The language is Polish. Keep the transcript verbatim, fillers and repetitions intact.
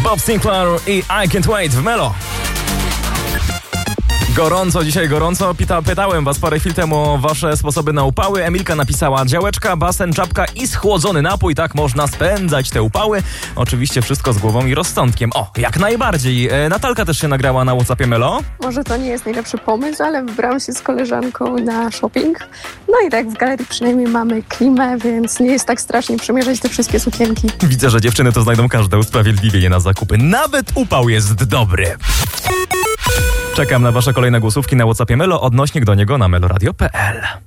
Bob Sinclair i I Can't Wait w Melo. Gorąco, dzisiaj gorąco. Pita, pytałem was parę chwil temu o wasze sposoby na upały. Emilka napisała działeczka, basen, czapka i schłodzony napój. Tak można spędzać te upały. Oczywiście wszystko z głową i rozsądkiem. O, jak najbardziej. E, Natalka też się nagrała na WhatsAppie Melo. Może to nie jest najlepszy pomysł, ale wybrałam się z koleżanką na shopping. No i tak w galerii przynajmniej mamy klimę, więc nie jest tak strasznie przemierzać te wszystkie sukienki. Widzę, że dziewczyny to znajdą każde usprawiedliwienie na zakupy. Nawet upał jest dobry. Czekam na wasze kolejne głosówki na WhatsAppie Melo, odnośnik do niego na meloradio kropka p l.